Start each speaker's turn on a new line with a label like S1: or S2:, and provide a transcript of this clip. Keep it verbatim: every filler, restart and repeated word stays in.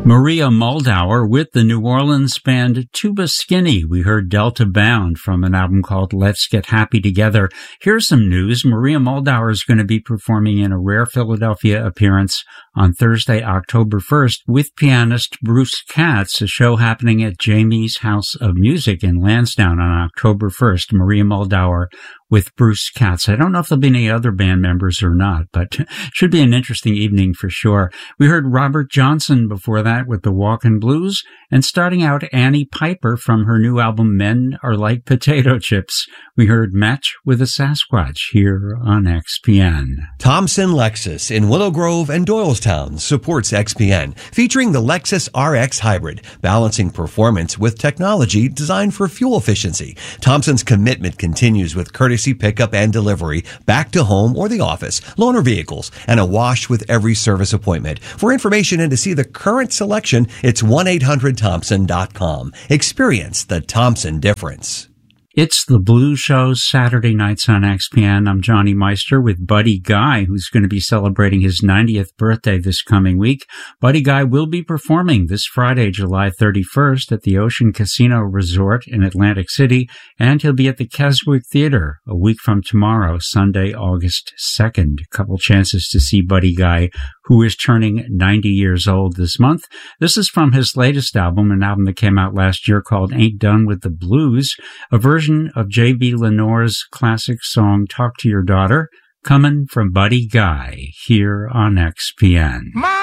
S1: Maria Muldaur with the New Orleans band Tuba Skinny. We heard Delta Bound from an album called Let's Get Happy Together. Here's some news. Maria Muldaur is going to be performing in a Rare Philadelphia appearance on Thursday, October first with pianist Bruce Katz, a show happening at Jamie's House of Music in Lansdowne on October first. Maria Muldaur with Bruce Katz. I don't know if there'll be any other band members or not, but should be an interesting evening for sure. We heard Robert Johnson before that with the Walkin' Blues, and starting out Annie Piper from her new album Men Are Like Potato Chips. We heard Match with a Sasquatch here on X P N.
S2: Thompson Lexus in Willow Grove and Doylestown supports X P N, featuring the Lexus R X Hybrid, balancing performance with technology designed for fuel efficiency. Thompson's commitment continues with courtesy pickup and delivery, back to home or the office, loaner vehicles, and a wash with every service appointment. For information and to see the current selection, it's one eight hundred thompson dot com. Experience the Thompson difference.
S1: It's the Blues Show, Saturday nights on X P N. I'm Johnny Meister with Buddy Guy, who's going to be celebrating his ninetieth birthday this coming week. Buddy Guy will be performing this Friday, July thirty-first at the Ocean Casino Resort in Atlantic City, and he'll be at the Keswick Theater a week from tomorrow, Sunday, August second. A couple chances to see Buddy Guy, who is turning ninety years old this month. This is from his latest album, an album that came out last year called Ain't Done with the Blues, a version of J B. Lenore's classic song Talk to Your Daughter, coming from Buddy Guy here on X P N.
S3: My